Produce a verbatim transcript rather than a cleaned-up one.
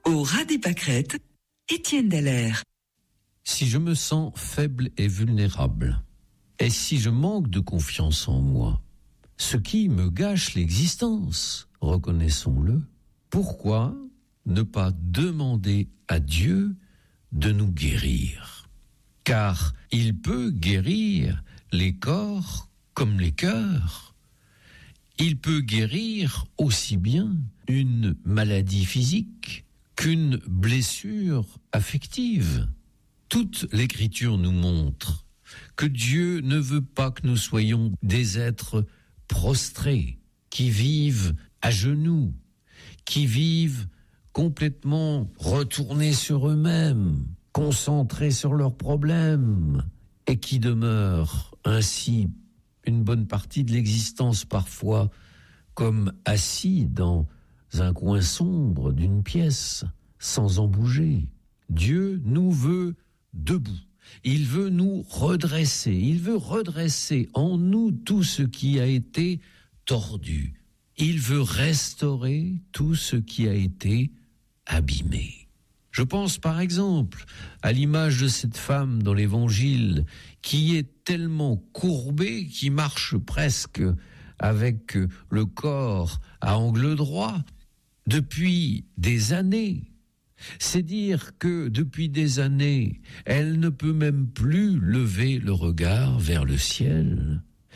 Au ras des pâquerettes, Étienne Dallaire. Si je me sens faible et vulnérable, et si je manque de confiance en moi, ce qui me gâche l'existence, reconnaissons-le, pourquoi ne pas demander à Dieu de nous guérir? Car il peut guérir les corps comme les cœurs. Il peut guérir aussi bien une maladie physique qu'une blessure affective. Toute l'Écriture nous montre que Dieu ne veut pas que nous soyons des êtres prostrés, qui vivent à genoux, qui vivent complètement retournés sur eux-mêmes, concentrés sur leurs problèmes, et qui demeurent ainsi une bonne partie de l'existence parfois comme assis dans un coin sombre d'une pièce, sans en bouger. Dieu nous veut debout. Il veut nous redresser. Il veut redresser en nous tout ce qui a été tordu. Il veut restaurer tout ce qui a été abîmé. Je pense par exemple à l'image de cette femme dans l'Évangile qui est tellement courbée, qui marche presque avec le corps à angle droit depuis des années. C'est dire que depuis des années, elle ne peut même plus lever le regard vers le ciel.